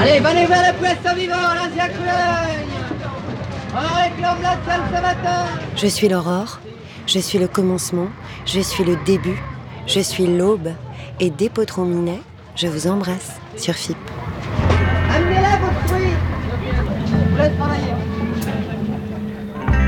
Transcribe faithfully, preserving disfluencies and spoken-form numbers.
Allez, venez vers le puesto vivant, l'ancien Coulogne. On réclame la salle ce matin. Je suis l'aurore, je suis le commencement, je suis le début, je suis l'aube. Et dès Potron Minet, je vous embrasse sur F I P. Amenez-la vos fruits. Vous voulez travailler.